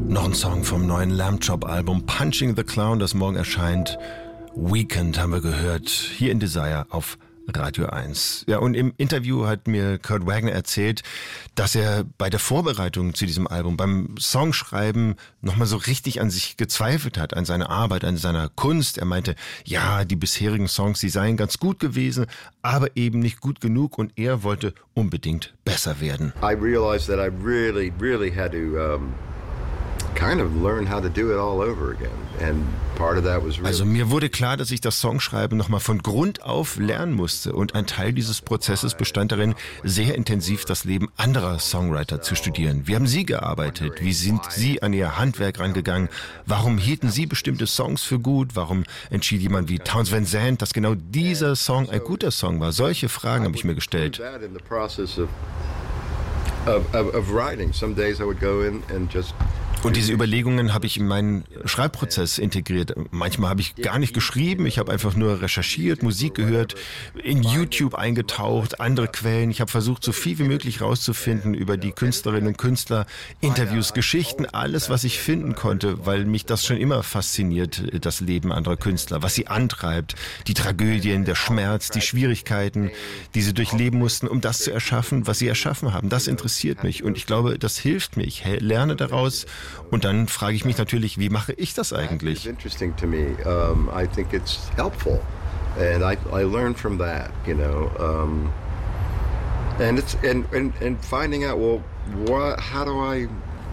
Noch ein Song vom neuen Lamb Chop-Album Punching the Clown, das morgen erscheint. Weekend haben wir gehört, hier in Desire auf Radio 1. Ja, und im Interview hat mir Kurt Wagner erzählt, dass er bei der Vorbereitung zu diesem Album, beim Songschreiben nochmal so richtig an sich gezweifelt hat, an seiner Arbeit, an seiner Kunst. Er meinte, ja, die bisherigen Songs, die seien ganz gut gewesen, aber eben nicht gut genug und er wollte unbedingt besser werden. I realized that I really had to kind of learn how to do it all over again. And part of that was really... Also mir wurde klar, dass ich das Songschreiben nochmal von Grund auf lernen musste und ein Teil dieses Prozesses bestand darin, sehr intensiv das Leben anderer Songwriter zu studieren. Wie haben Sie gearbeitet? Wie sind Sie an Ihr Handwerk rangegangen? Warum hielten Sie bestimmte Songs für gut? Warum entschied jemand wie Townes Van Zandt, dass genau dieser Song ein guter Song war? Solche Fragen habe ich mir gestellt. Und diese Überlegungen habe ich in meinen Schreibprozess integriert. Manchmal habe ich gar nicht geschrieben, ich habe einfach nur recherchiert, Musik gehört, in YouTube eingetaucht, andere Quellen. Ich habe versucht, so viel wie möglich rauszufinden über die Künstlerinnen und Künstler, Interviews, Geschichten, alles, was ich finden konnte, weil mich das schon immer fasziniert, das Leben anderer Künstler, was sie antreibt, die Tragödien, der Schmerz, die Schwierigkeiten, die sie durchleben mussten, um das zu erschaffen, was sie erschaffen haben. Das interessiert mich und ich glaube, das hilft mir. Ich lerne daraus. Und dann frage ich mich natürlich, wie mache ich das eigentlich? Interesting to me. I think it's helpful, and I learn from that, you know. And it's and finding out, well, how do I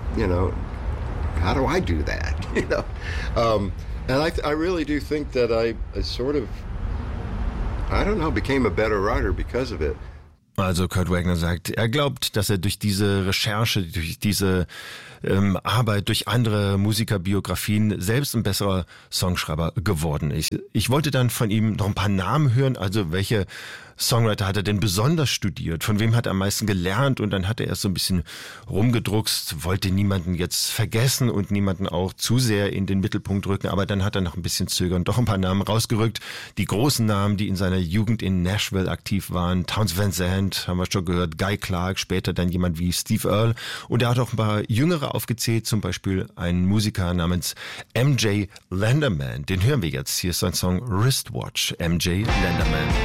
do that? You know. And I really do think that I sort of, I don't know, became a better writer because of it. Also Kurt Wagner sagt, er glaubt, dass er durch diese Recherche, durch diese Arbeit, durch andere Musikerbiografien selbst ein besserer Songschreiber geworden ist. Ich wollte dann von ihm noch ein paar Namen hören, also welche Songwriter hat er denn besonders studiert, von wem hat er am meisten gelernt und dann hat er erst so ein bisschen rumgedruckst, wollte niemanden jetzt vergessen und niemanden auch zu sehr in den Mittelpunkt rücken, aber dann hat er noch ein bisschen zögern, doch ein paar Namen rausgerückt, die großen Namen, die in seiner Jugend in Nashville aktiv waren, Townes Van Zandt, haben wir schon gehört, Guy Clark, später dann jemand wie Steve Earle und er hat auch ein paar Jüngere aufgezählt, zum Beispiel einen Musiker namens MJ Lenderman, den hören wir jetzt, hier ist sein Song Wristwatch, MJ Lenderman.